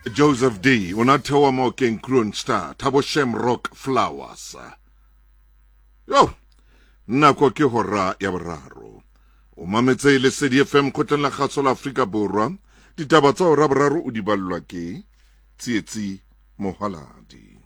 Joseph D. o na thewa mo keng Kroonstar, Thabo Shamrock Flowers. Yo, nako ke hora ya boraro. O mametse Lesedi FM khotleng la kgaso la Afrika Borwa. Ditaba tsa hora boraro o di ballwa ke Tsietsi Mohaladi.